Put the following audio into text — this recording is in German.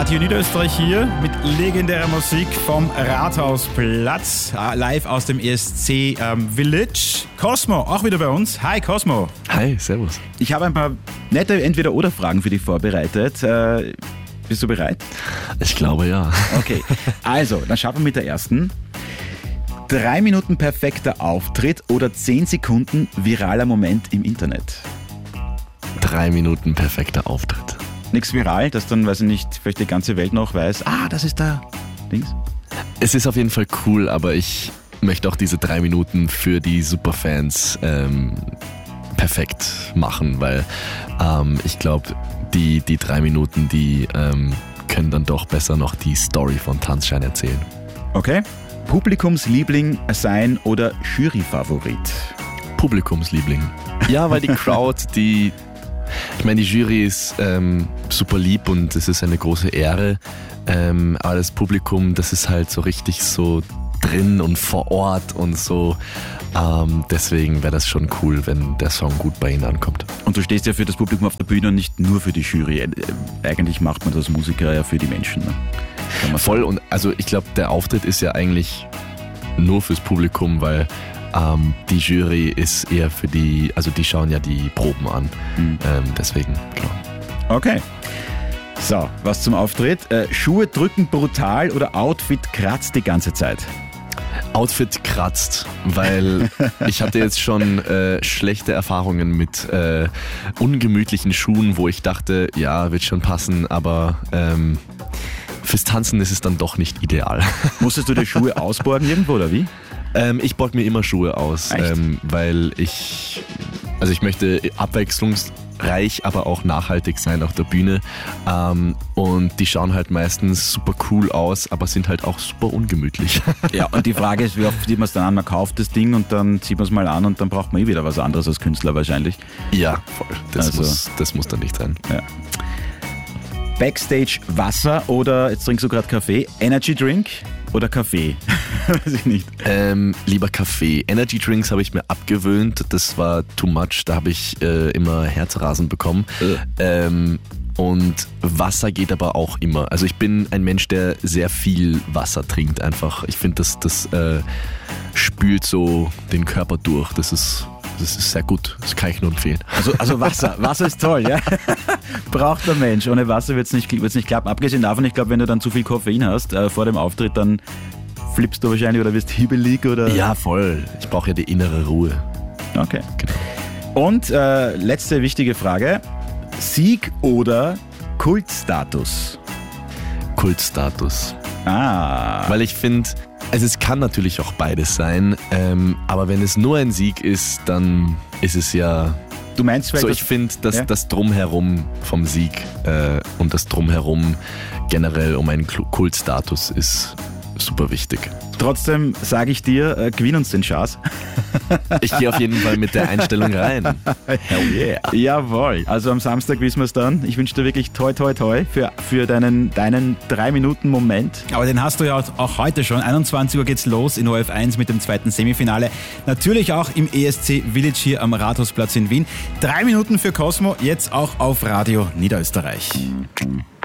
Radio Niederösterreich hier mit legendärer Musik vom Rathausplatz, live aus dem ESC Village. Cosmo, auch wieder bei uns. Hi Cosmo. Hi, servus. Ich habe ein paar nette Entweder-oder-Fragen für dich vorbereitet. Bist du bereit? Ich glaube ja. Okay, also, dann starten wir mit der ersten. 3 Minuten perfekter Auftritt oder 10 Sekunden viraler Moment im Internet? 3 Minuten perfekter Auftritt. Nichts viral, dass dann, weiß ich nicht, vielleicht die ganze Welt noch weiß, das ist da Dings. Es ist auf jeden Fall cool, aber ich möchte auch diese 3 Minuten für die Superfans perfekt machen, weil ich glaube, die 3 Minuten, die können dann doch besser noch die Story von Tanzschein erzählen. Okay. Publikumsliebling sein oder Juryfavorit? Publikumsliebling. Ja, weil die Crowd, die Jury ist super lieb und es ist eine große Ehre, aber das Publikum, das ist halt so richtig so drin und vor Ort und so, deswegen wäre das schon cool, wenn der Song gut bei ihnen ankommt. Und du stehst ja für das Publikum auf der Bühne und nicht nur für die Jury. Eigentlich macht man das als Musiker ja für die Menschen. Ne? Voll, und also ich glaube, der Auftritt ist ja eigentlich nur fürs Publikum, weil die Jury ist eher für die, also die schauen ja die Proben an. Deswegen, genau. Okay. So, was zum Auftritt. Schuhe drücken brutal oder Outfit kratzt die ganze Zeit? Outfit kratzt, weil ich hatte jetzt schon schlechte Erfahrungen mit ungemütlichen Schuhen, wo ich dachte, ja, wird schon passen, aber fürs Tanzen ist es dann doch nicht ideal. Musstest du die Schuhe ausborgen irgendwo oder wie? Ich borg mir immer Schuhe aus, weil ich möchte abwechslungsreich, aber auch nachhaltig sein auf der Bühne. Und die schauen halt meistens super cool aus, aber sind halt auch super ungemütlich. Ja, und die Frage ist, wie oft sieht man es dann an? Man kauft das Ding und dann zieht man es mal an und dann braucht man wieder was anderes als Künstler wahrscheinlich. Ja, voll. Das muss dann nicht sein. Ja. Backstage Wasser oder, jetzt trinkst du gerade Kaffee, Energy Drink oder Kaffee? Weiß ich nicht. Lieber Kaffee. Energy Drinks habe ich mir abgewöhnt, das war too much, da habe ich immer Herzrasen bekommen. Und Wasser geht aber auch immer. Also ich bin ein Mensch, der sehr viel Wasser trinkt einfach. Ich finde, das spült so den Körper durch. Das ist sehr gut, das kann ich nur empfehlen. Also Wasser ist toll, ja. Braucht der Mensch. Ohne Wasser wird es nicht klappen. Abgesehen davon, ich glaube, wenn du dann zu viel Koffein hast vor dem Auftritt, dann flippst du wahrscheinlich oder wirst hibbelig oder... Ja, voll. Ich brauche ja die innere Ruhe. Okay. Genau. Und letzte wichtige Frage. Sieg oder Kultstatus? Kultstatus. Weil ich finde... Also es kann natürlich auch beides sein, aber wenn es nur ein Sieg ist, dann ist es ja... Du meinst vielleicht... So, ich finde, dass das Drumherum vom Sieg und das Drumherum generell um einen Kultstatus ist super wichtig. Trotzdem sage ich dir, gewinn uns den Schatz. Ich gehe auf jeden Fall mit der Einstellung rein. Hell yeah. Jawohl. Also am Samstag wissen wir es dann. Ich wünsche dir wirklich toi toi toi für deinen 3-Minuten-Moment. Aber den hast du ja auch heute schon. 21 Uhr geht's los in ORF1 mit dem zweiten Semifinale. Natürlich auch im ESC Village hier am Rathausplatz in Wien. 3 Minuten für Cosmo, jetzt auch auf Radio Niederösterreich.